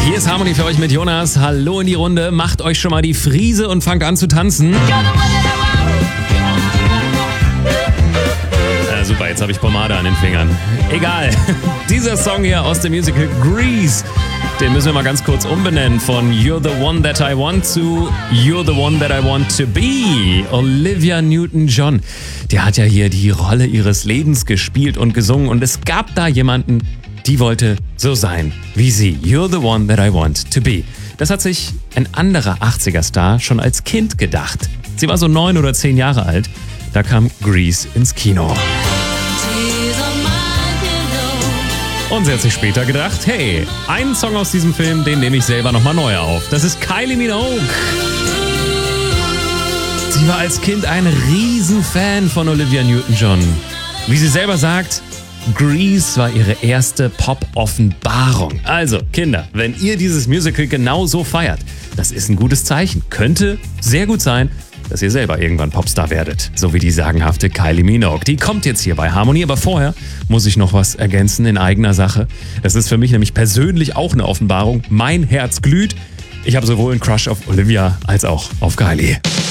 Hier ist Harmony für euch mit Jonas. Hallo in die Runde. Macht euch schon mal die Friese und fangt an zu tanzen. Super, jetzt habe ich Pomade an den Fingern. Egal. Dieser Song hier aus dem Musical Grease, den müssen wir mal ganz kurz umbenennen von You're the One That I Want to You're the One That I Want to Be. Olivia Newton-John, die hat ja hier die Rolle ihres Lebens gespielt und gesungen und es gab da jemanden, die wollte so sein wie sie. You're the One That I Want to Be. Das hat sich ein anderer 80er-Star schon als Kind gedacht. Sie war so 9 oder 10 Jahre alt. Da kam Grease ins Kino. Und sie hat sich später gedacht, hey, einen Song aus diesem Film, den nehme ich selber nochmal neu auf. Das ist Kylie Minogue. Sie war als Kind ein Riesenfan von Olivia Newton-John. Wie sie selber sagt, Grease war ihre erste Pop-Offenbarung. Also, Kinder, wenn ihr dieses Musical genauso feiert, das ist ein gutes Zeichen. Könnte sehr gut sein, dass ihr selber irgendwann Popstar werdet. So wie die sagenhafte Kylie Minogue. Die kommt jetzt hier bei Harmony, aber vorher muss ich noch was ergänzen in eigener Sache. Das ist für mich nämlich persönlich auch eine Offenbarung. Mein Herz glüht. Ich habe sowohl einen Crush auf Olivia als auch auf Kylie.